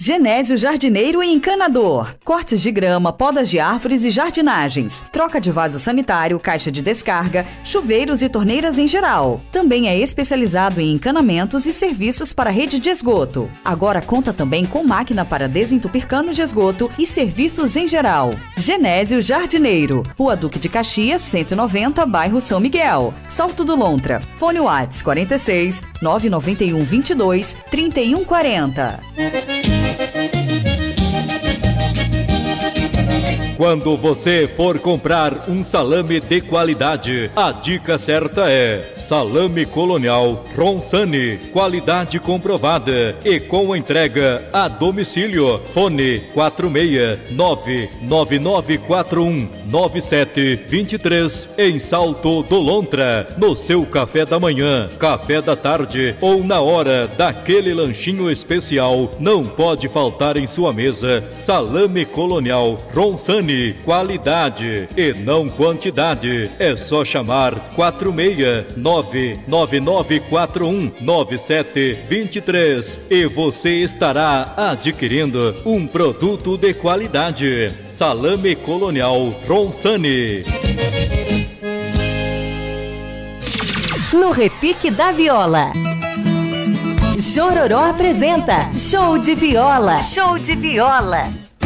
Genésio Jardineiro e Encanador. Cortes de grama, podas de árvores e jardinagens. Troca de vaso sanitário, caixa de descarga, chuveiros e torneiras em geral. Também é especializado em encanamentos e serviços para rede de esgoto. Agora conta também com máquina para desentupir canos de esgoto e serviços em geral. Genésio Jardineiro. Rua Duque de Caxias, 190, bairro São Miguel. Salto do Lontra. Fone Whats 46 991 22 31 40. Quando você for comprar um salame de qualidade, a dica certa é Salame Colonial Ronsani, qualidade comprovada e com entrega a domicílio. Fone 46999419723 em Salto do Lontra. No seu café da manhã, café da tarde ou na hora daquele lanchinho especial, não pode faltar em sua mesa Salame Colonial Ronsani. Qualidade e não quantidade. É só chamar 46999419723 e você estará adquirindo um produto de qualidade. Salame Colonial Ronsani. No Repique da Viola, Chororó apresenta Show de Viola. Show de Viola.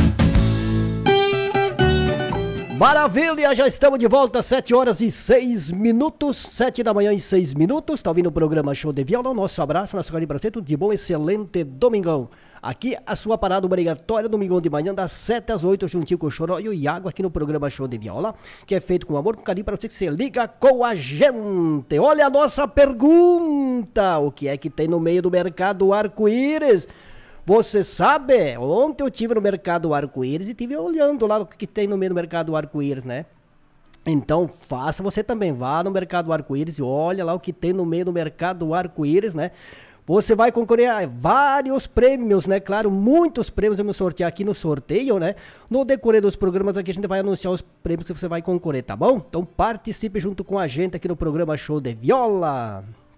Maravilha, já estamos de volta, 7 horas e 6 minutos, 7 da manhã e 6 minutos, tá ouvindo o programa Show de Viola, nosso abraço, nosso carinho pra você, tudo de bom, excelente domingão. Aqui a sua parada obrigatória, domingão de manhã, das 7 às 8, juntinho com o Choró e o Iago, aqui no programa Show de Viola, que é feito com amor, com carinho pra você que se liga com a gente. Olha a nossa pergunta, o que é que tem no meio do mercado arco-íris? Você sabe, ontem eu estive no mercado arco-íris e estive olhando lá o que tem no meio do mercado arco-íris, né? Então faça você também, vá no mercado arco-íris e olha lá o que tem no meio do mercado arco-íris, né? Você vai concorrer a vários prêmios, né? Claro, muitos prêmios vamos sortear aqui no sorteio, né? No decorrer dos programas aqui a gente vai anunciar os prêmios que você vai concorrer, tá bom? Então participe junto com a gente aqui no programa Show de Viola.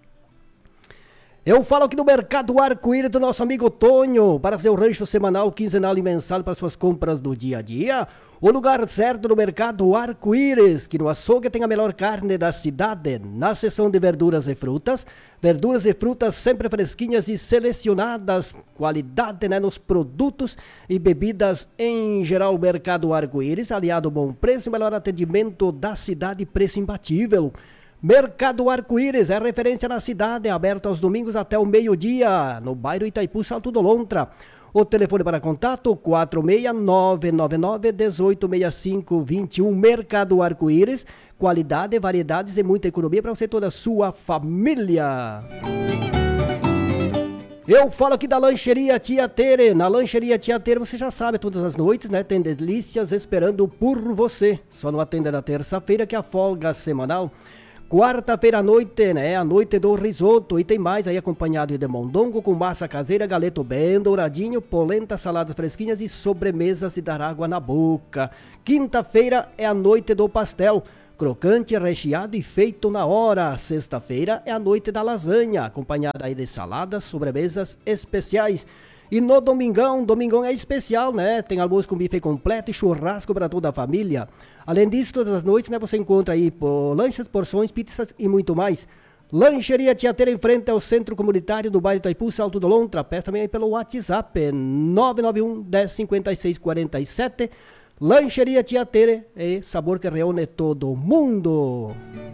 Eu falo aqui do Mercado Arco-Íris do nosso amigo Tonho, para seu rancho semanal, quinzenal e mensal para suas compras do dia a dia. O lugar certo no Mercado Arco-Íris, que no açougue tem a melhor carne da cidade, na seção de verduras e frutas sempre fresquinhas e selecionadas, qualidade, né, nos produtos e bebidas em geral. O Mercado Arco-Íris, aliado ao bom preço e melhor atendimento da cidade, preço imbatível. Mercado Arco-Íris é referência na cidade, aberto aos domingos até o meio-dia, no bairro Itaipu, Salto do Lontra. O telefone para contato 46999186521. Mercado Arco-Íris, qualidade, variedades e muita economia para você e toda a sua família. Eu falo aqui da Lancheria Tia Tere. Na Lancheria Tia Tere, você já sabe, todas as noites, né, tem delícias esperando por você. Só não atenda na terça-feira, que é a folga semanal. Quarta-feira à noite, né? A noite do risoto. E tem mais aí acompanhado de mondongo com massa caseira, galeto bem douradinho, polenta, saladas fresquinhas e sobremesas de dar água na boca. Quinta-feira é a noite do pastel, crocante, recheado e feito na hora. Sexta-feira é a noite da lasanha, acompanhada aí de saladas, sobremesas especiais. E no domingão é especial, né? Tem almoço com buffet completo e churrasco para toda a família. Além disso, todas as noites, né, você encontra aí lanches, porções, pizzas e muito mais. Lancheria Tia Tere, em frente ao Centro Comunitário do bairro Itaipu, Salto do Lontra. Peça também aí pelo WhatsApp, 991 10 56 47. Lancheria Tia Tere, é sabor que reúne todo mundo.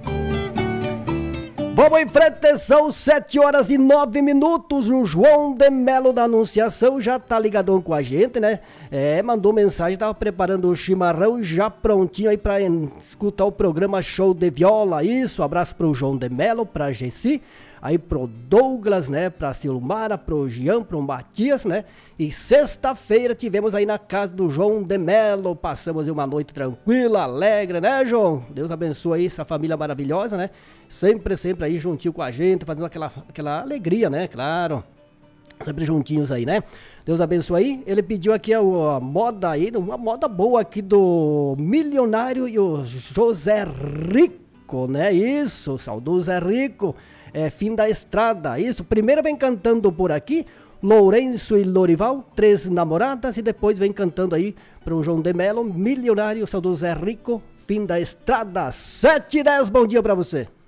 Vamos em frente, são 7 horas e 9 minutos. O João de Melo da Anunciação já tá ligadão com a gente, né? Mandou mensagem, tava preparando o chimarrão já prontinho aí pra escutar o programa Show de Viola. Isso, abraço pro João de Melo, pra Gessi, aí pro Douglas, né? Pra Silmara, pro Jean, pro Matias, né? E sexta-feira tivemos aí na casa do João de Melo, passamos uma noite tranquila, alegre, né, João? Deus abençoe aí essa família maravilhosa, né? Sempre aí juntinho com a gente, fazendo aquela alegria, né? Claro, sempre juntinhos aí, né? Deus abençoe aí. Ele pediu aqui a moda aí, uma moda boa aqui do Milionário e o José Rico, né? Isso, saudoso Zé Rico, fim da estrada. Isso, primeiro vem cantando por aqui Lourenço e Lorival, 3 namoradas, e depois vem cantando aí pro João de Mello, Milionário, saudoso Zé Rico, fim da estrada, 7:10, bom dia pra você.